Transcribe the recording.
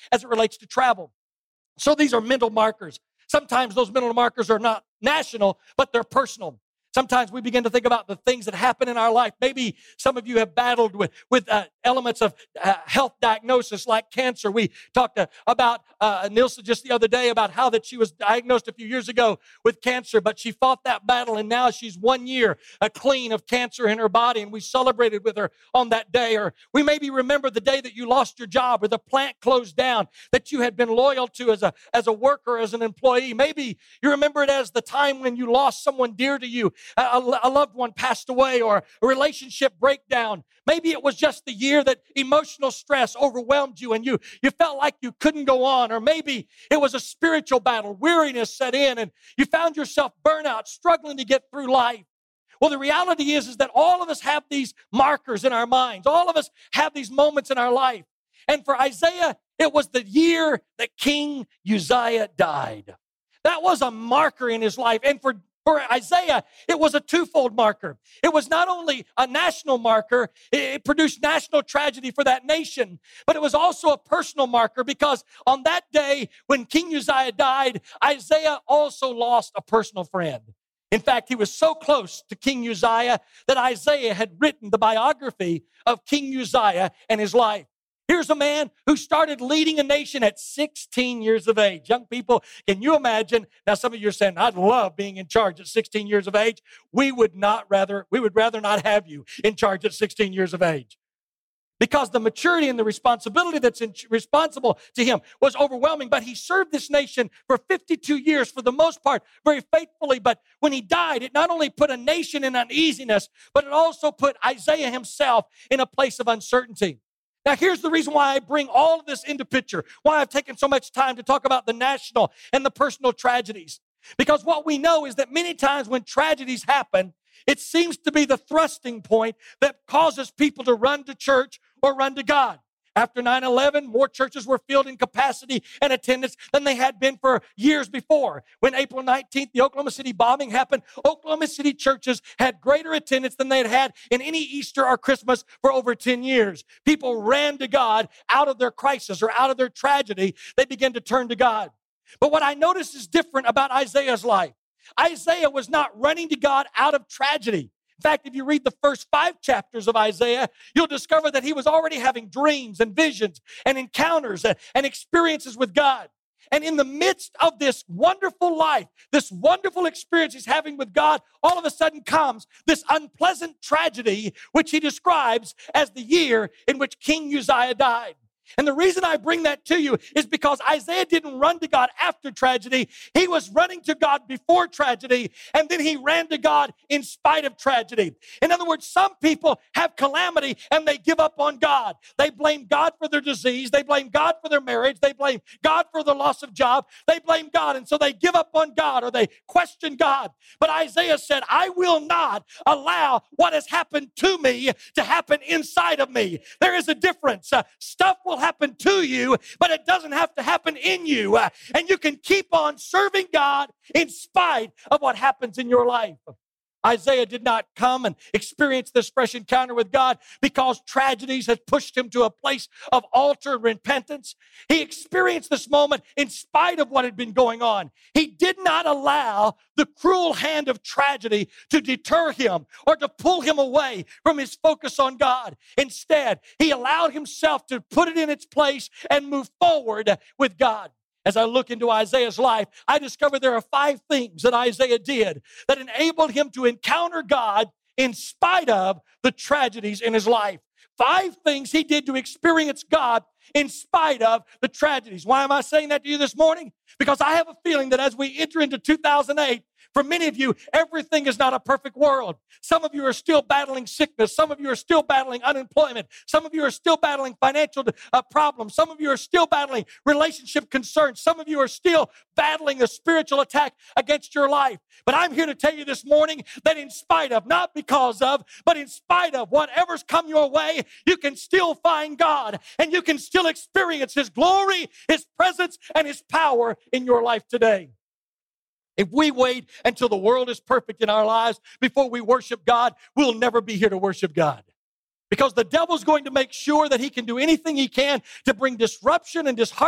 as it relates to travel. So these are mental markers. Sometimes those mental markers are not national, but they're personal. Sometimes we begin to think about the things that happen in our life. Maybe some of you have battled with elements of health diagnosis like cancer. We talked about Nilsa just the other day about how that she was diagnosed a few years ago with cancer, but she fought that battle, and now she's 1 year clean of cancer in her body, and we celebrated with her on that day. Or we maybe remember the day that you lost your job or the plant closed down that you had been loyal to as a worker, as an employee. Maybe you remember it as the time when you lost someone dear to you. A loved one passed away, or a relationship breakdown. Maybe it was just the year that emotional stress overwhelmed you and you felt like you couldn't go on. Or maybe it was a spiritual battle. Weariness set in and you found yourself burnout, struggling to get through life. Well, the reality is that all of us have these markers in our minds. All of us have these moments in our life. And for Isaiah, it was the year that King Uzziah died. That was a marker in his life. And for Isaiah, it was a twofold marker. It was not only a national marker, it produced national tragedy for that nation, but it was also a personal marker because on that day when King Uzziah died, Isaiah also lost a personal friend. In fact, he was so close to King Uzziah that Isaiah had written the biography of King Uzziah and his life. Here's a man who started leading a nation at 16 years of age. Young people, can you imagine? Now, some of you are saying, I'd love being in charge at 16 years of age. We would rather not have you in charge at 16 years of age. Because the maturity and the responsibility that's responsible to him was overwhelming. But he served this nation for 52 years, for the most part, very faithfully. But when he died, it not only put a nation in uneasiness, but it also put Isaiah himself in a place of uncertainty. Now, here's the reason why I bring all of this into picture, why I've taken so much time to talk about the national and the personal tragedies. Because what we know is that many times when tragedies happen, it seems to be the thrusting point that causes people to run to church or run to God. After 9/11, more churches were filled in capacity and attendance than they had been for years before. When April 19th, the Oklahoma City bombing happened, Oklahoma City churches had greater attendance than they had had in any Easter or Christmas for over 10 years. People ran to God out of their crisis or out of their tragedy. They began to turn to God. But what I notice is different about Isaiah's life. Isaiah was not running to God out of tragedy. In fact, if you read the first 5 chapters of Isaiah, you'll discover that he was already having dreams and visions and encounters and experiences with God. And in the midst of this wonderful life, this wonderful experience he's having with God, all of a sudden comes this unpleasant tragedy, which he describes as the year in which King Uzziah died. And the reason I bring that to you is because Isaiah didn't run to God after tragedy. He was running to God before tragedy, and then he ran to God in spite of tragedy. In other words, some people have calamity and they give up on God. They blame God for their disease. They blame God for their marriage. They blame God for the loss of job. They blame God, and so they give up on God or they question God. But Isaiah said, I will not allow what has happened to me to happen inside of me. There is a difference. Stuff will happen to you, but it doesn't have to happen in you. And you can keep on serving God in spite of what happens in your life. Isaiah did not come and experience this fresh encounter with God because tragedies had pushed him to a place of altar and repentance. He experienced this moment in spite of what had been going on. He did not allow the cruel hand of tragedy to deter him or to pull him away from his focus on God. Instead, he allowed himself to put it in its place and move forward with God. As I look into Isaiah's life, I discover there are 5 things that Isaiah did that enabled him to encounter God in spite of the tragedies in his life. 5 things he did to experience God in spite of the tragedies. Why am I saying that to you this morning? Because I have a feeling that as we enter into 2008, for many of you, everything is not a perfect world. Some of you are still battling sickness. Some of you are still battling unemployment. Some of you are still battling financial problems. Some of you are still battling relationship concerns. Some of you are still battling a spiritual attack against your life. But I'm here to tell you this morning that in spite of, not because of, but in spite of whatever's come your way, you can still find God and you can still experience His glory, His presence, and His power in your life today. If we wait until the world is perfect in our lives before we worship God, we'll never be here to worship God. Because the devil's going to make sure that he can do anything he can to bring disruption and disheartenment